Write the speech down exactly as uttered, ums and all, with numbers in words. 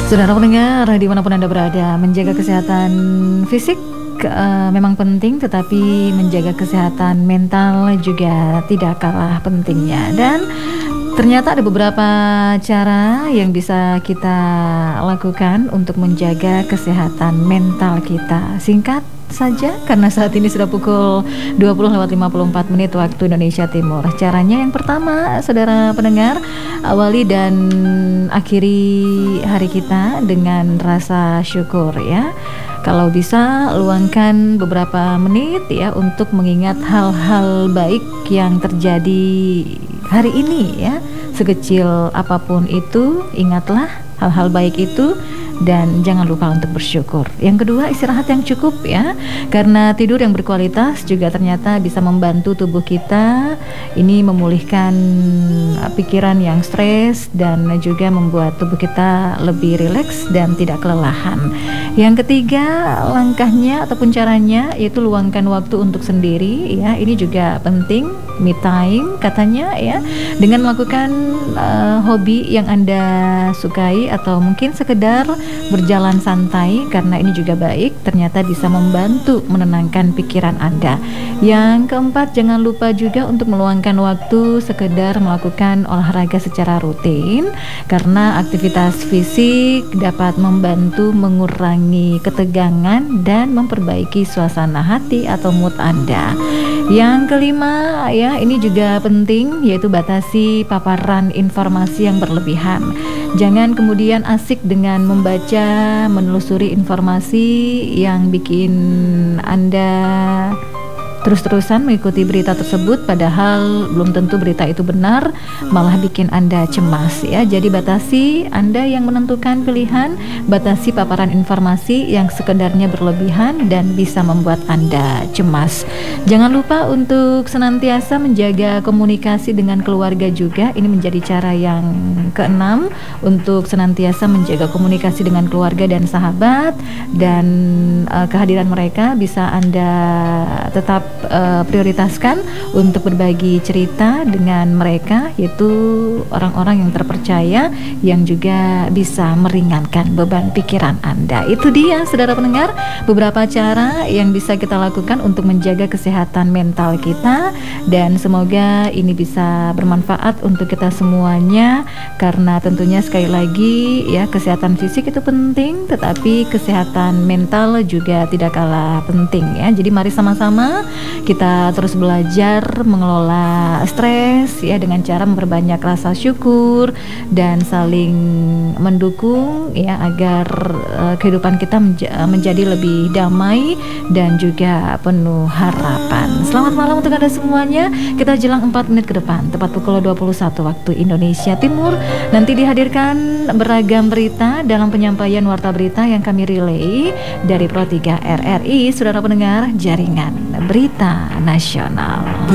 Saudara pendengar, dimanapun Anda berada, menjaga kesehatan fisik uh, memang penting, tetapi menjaga kesehatan mental juga tidak kalah pentingnya. Dan ternyata ada beberapa cara yang bisa kita lakukan untuk menjaga kesehatan mental kita. Singkat saja, karena saat ini sudah pukul dua puluh lewat lima puluh empat menit waktu Indonesia Timur. Caranya yang pertama, saudara pendengar, awali dan akhiri hari kita dengan rasa syukur ya. Kalau bisa luangkan beberapa menit ya untuk mengingat hal-hal baik yang terjadi hari ini ya. Sekecil apapun itu, ingatlah hal-hal baik itu dan jangan lupa untuk bersyukur. Yang kedua, istirahat yang cukup ya, karena tidur yang berkualitas juga ternyata bisa membantu tubuh kita ini memulihkan pikiran yang stres dan juga membuat tubuh kita lebih rileks dan tidak kelelahan. Yang ketiga, langkahnya ataupun caranya yaitu luangkan waktu untuk sendiri ya. Ini juga penting, me time katanya ya, dengan melakukan uh, hobi yang Anda sukai atau mungkin sekedar berjalan santai, karena ini juga baik, ternyata bisa membantu menenangkan pikiran Anda. Yang keempat, jangan lupa juga untuk meluangkan waktu sekedar melakukan olahraga secara rutin, karena aktivitas fisik dapat membantu mengurangi ketegangan dan memperbaiki suasana hati atau mood Anda. Yang kelima ya, ini juga penting, yaitu batasi paparan informasi yang berlebihan. Jangan kemudian asik dengan membaca, menelusuri informasi yang bikin Anda terus-terusan mengikuti berita tersebut, padahal belum tentu berita itu benar, malah bikin Anda cemas ya. Jadi batasi, Anda yang menentukan pilihan, batasi paparan informasi yang sekedarnya berlebihan dan bisa membuat Anda cemas. Jangan lupa untuk senantiasa menjaga komunikasi dengan keluarga juga. Ini menjadi cara yang keenam, untuk senantiasa menjaga komunikasi dengan keluarga dan sahabat, dan uh, kehadiran mereka bisa Anda tetap Uh, prioritaskan untuk berbagi cerita dengan mereka, yaitu orang-orang yang terpercaya yang juga bisa meringankan beban pikiran Anda. Itu dia saudara pendengar, beberapa cara yang bisa kita lakukan untuk menjaga kesehatan mental kita, dan semoga ini bisa bermanfaat untuk kita semuanya, karena tentunya sekali lagi ya, kesehatan fisik itu penting, tetapi kesehatan mental juga tidak kalah penting ya. Jadi mari sama-sama kita terus belajar mengelola stres ya, dengan cara memperbanyak rasa syukur dan saling mendukung ya, agar uh, kehidupan kita menja- menjadi lebih damai dan juga penuh harapan. Selamat malam untuk Anda semuanya. Kita jelang empat menit ke depan, tepat pukul dua puluh satu waktu Indonesia Timur, nanti dihadirkan beragam berita dalam penyampaian warta berita yang kami relay dari Pro tiga R R I, saudara pendengar, jaringan berita nasional.